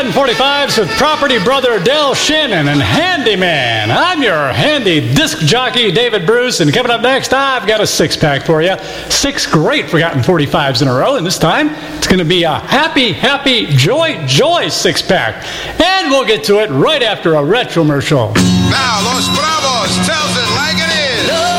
7:45s with property brother Del Shannon and Handyman. I'm your handy disc jockey, David Bruce, and coming up next, I've got a six-pack for you. 6 great Forgotten 45s in a row, and this time it's going to be a happy, joy six-pack. And we'll get to it right after a retromercial. Now, Los Bravos tells it